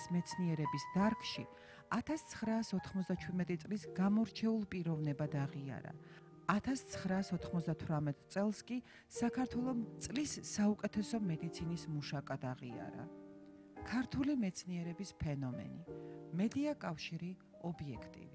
მეცნიერების დარგში 1997 წლის გამორჩეულ პიროვნებად აღიარა. 1998 წელს კი საქართველოს წლის საუკეთესო მედიცინის მუშაკად აღიარა. ქართული მეცნიერების ფენომენი, მედია კავშირი ობიექტივი.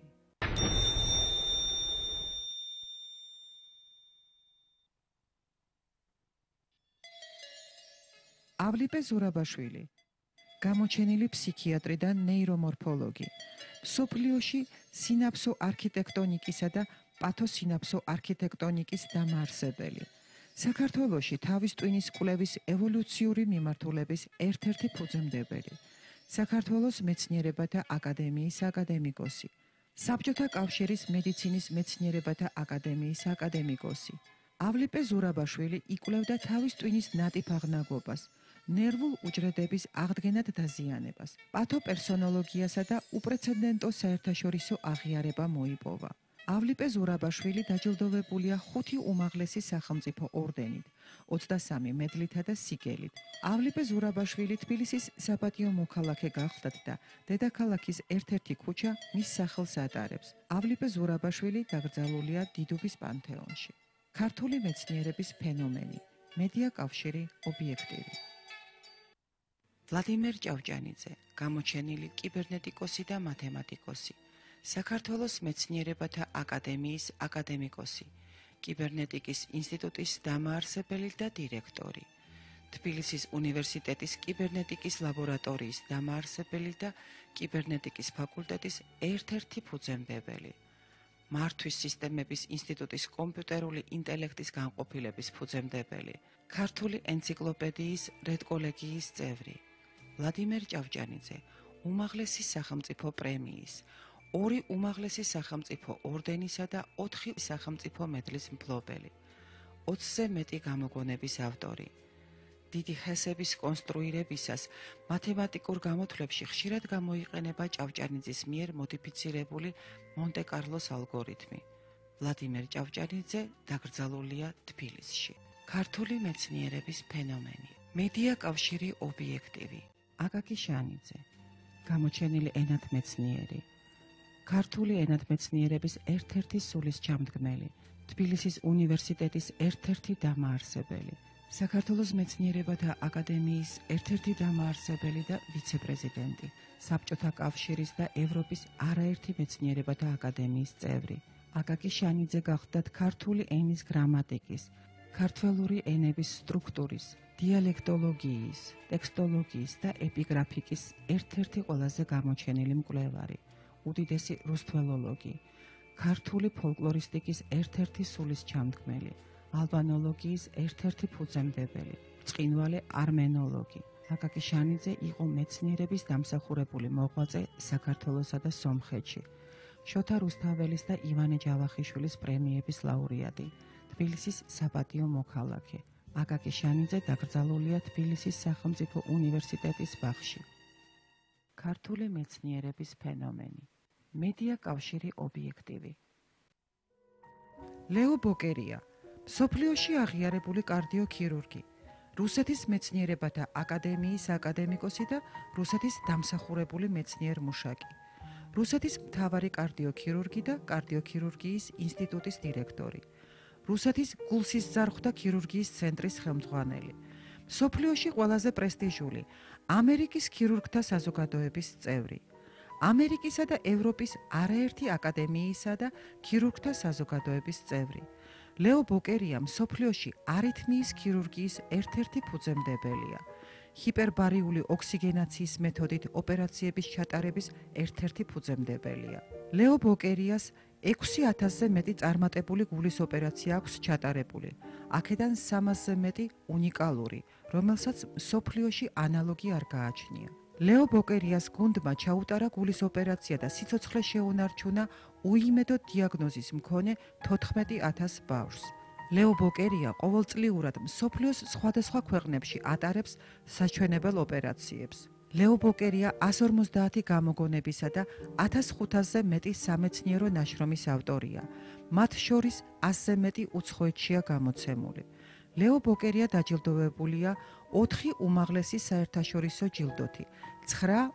ავლიპე ზურაბაშვილი, გამოჩენილი ფსიქიატრი და ნეირომორფოლოგი, მსოფლიოში სინაფსო არქიტექტონიკისა და პათოსინაფსო არქიტექტონიკის დამაარსებელი, საქართველოში თავის ტვინის კვლევის ევოლუციური მიმართულების ერთ-ერთი ფუძემდებელი, საქართველოს მეცნიერებათა აკადემიის აკადემიკოსი, საბჭოთა კავშირის მედიცინის მეცნიერებათა აკადემიის აკადემიკოსი. ავლიპე ზურაბაშვილი იკვლევდა თავის ტვინის ნატიფ აღნაგობას, ნერვულ უჯრედების აღდგენად დაზიანებას, პათოპერსონოლოგიასა და უპრეცედენტო საერთაშორისო აღიარება მოიპოვა. ავლიპე ზურაბაშვილი დაჯილდოვებულია 5 უმაღლესი სახელმწიფო ორდენით, 23 მედლითა და სიგელით. ავლიპე ზურაბაშვილი თბილისის საპატიო მოქალაქე გახლდათ და დედაქალაქის ერთ-ერთი ქუჩა მის სახელს ატარებს. ავლიპე ზურაბაშვილი დაკრძალულია დიდუბის პანთეონში. ქართული მეცნიერების ფენომენი, მედია კავშირი ობიექტივი. ვლადიმერ ჭავჭანიძე, გამოჩენილი კიბერნეტიკოსი და მათემატიკოსი, საქართველოს მეცნიერებათა აკადემიის აკადემიკოსი, კიბერნეტიკის ინსტიტუტის დამაარსებელი და დირექტორი, თბილისის უნივერსიტეტის კიბერნეტიკის ლაბორატორიის დამაარსებელი და კიბერნეტიკის ფაკულტეტის ერთ-ერთი ფუძემდებელი, მართვის სისტემების ინსტიტუტის კომპიუტერული ინტელექტის განყოფილების ფუძემდებელი, ქართული ენციკლოპედიის რედკოლეგიის წევრი, ვლადიმერ ჭავჭანიძე, უმაღლესი სახელმწიფო პრემიის, 2 უმაღლესი სახელმწიფო ორდენისა და 4 სახელმწიფო მედლის მფლობელი, 20-ზე მეტი გამოგონების ავტორი. დიდი ჰესების კონსტრუირებისას მათემატიკურ გამოთვლებში ხშირად გამოიყენება ჭავჭანიძის მიერ მოდიფიცირებული მონტე-კარლოს ალგორითმი. ვლადიმერ ჭავჭანიძე დაკრძალულია თბილისში. ქართული მეცნიერების ფენომენი, მედია კავშირი ობიექტივი. აკაკი შანიძე, გამოჩენილი ენათმეცნიერი, ქართული ენათმეცნიერების ერთ-ერთი სულისჩამდგმელი, თბილისის უნივერსიტეტის ერთ-ერთი დამაარსებელი, საქართველოს მეცნიერებათა აკადემიის ერთ-ერთი დამაარსებელი და ვიცე-პრეზიდენტი, საბჭოთა კავშირის და ევროპის არაერთი მეცნიერებათა აკადემიის წევრი. აკაკი შანიძე გახლდათ ქართული ენის გრამატიკის, ქართველური ენების სტრუქტურის, დიალექტოლოგიის, ტექსტოლოგიის და ეპიგრაფიკის ერთ-ერთი ყველაზე გამოჩენილი მკვლევარი, უდიდესი რუსთველოლოგი, ქართული ფოლკლორისტიკის ერთ-ერთი სულისჩამდგმელი, ალბანოლოგიის ერთ-ერთი ფუძემდებელი, ბრწყინვალე არმენოლოგი. აკაკი შანიძე იყო მეცნიერების დამსახურებული მოღვაწე საქართველოსა და სომხეთში, შოთა რუსთაველის და ივანე ჯავახიშვილის პრემიების ლაურეატი, თბილისის საპატიო მოქალაქე. აკაკი შანიძე დაკრძალულია თბილისის სახელმწიფო უნივერსიტეტის ბაღში. ქართული მეცნიერების ფენომენი, მედია კავშირი ობიექტივი. ლეო ბოკერია, მსოფლიოში აღიარებული კარდიოქირურგი, რუსეთის მეცნიერებათა აკადემიის აკადემიკოსი და რუსეთის დამსახურებული მეცნიერ-მუშაკი, რუსეთის მთავარი კარდიოქირურგი და კარდიოქირურგიის ინსტიტუტის დირექტორი, რუსეთის გულსისძარღვთა ქირურგიის ცენტრის ხელმძღვანელი, მსოფლიოში ყველაზე პრესტიჟული ამერიკის ქირურგთა საზოგადოების წევრი, ამერიკისა და ევროპის არაერთი აკადემიისა და ქირურგთა საზოგადოების წევრი. ლეო ბოკერია მსოფლიოში არითმიის ქირურგიის ერთ-ერთი ფუძემდებელია. ჰიპერბარიული ოქსიგენაციის მეთოდით ოპერაციების ჩატარების ერთ-ერთი ფუძემდებელია. ლეო ბოკერიას 6000-ზე მეტი წარმატებული გულის ოპერაცია აქვს ჩატარებული, აქედან 300-ზე მეტი უნიკალური, რომელსაც მსოფლიოში ანალოგი არ გააჩნია. ლეო ბოკერიას გუნდმა ჩაუტარა გულის ოპერაცია და სიცოცხლე შეუნარჩუნა უიმედო დიაგნოზის მქონე 14000 ბავშვს. ლეო ბოკერია ყოველწლიურად მსოფლიოს სხვადასხვა ქვეყნებში ატარებს საჩვენებელ ოპერაციებს. ლეო ბოკერია 150 გამოგონებისა და 1500-ზე მეტი სამეცნიერო ნაშრომის ავტორია, მათ შორის 100-ზე მეტი უცხოეთშია გამოცემული. ლეო ბოკერია დაჯილდოვებულია 4 უმაღლესი საერთაშორისო ჯილდოთი, 9